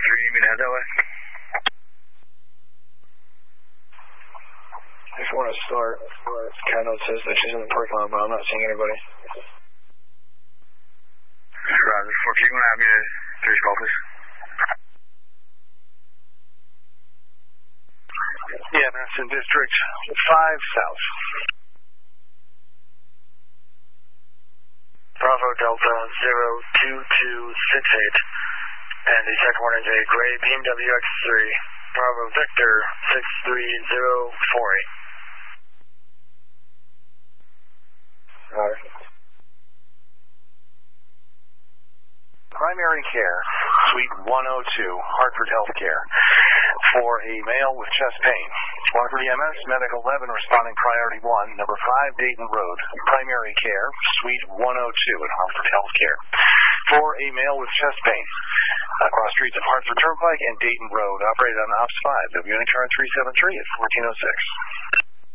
you mean to head that way? I just want to start. Kano says that she's in the parking lot, but I'm not seeing anybody. Roger, 4, you going to have me to 3 call, please? Yeah, Madison District 5 South. Bravo Delta 02268. And the second one is a gray BMW X3. Bravo Victor 63048. Alright. Primary care, Suite 102, Hartford Healthcare. For a male with chest pain. Hartford EMS, Medical 11, responding priority 1, number 5 Dayton Road. Primary care, Suite 102 at Hartford Healthcare. For a male with chest pain. Across streets of Hartford Turnpike and Dayton Road, operated on Ops 5, WNHR 373 at 1406.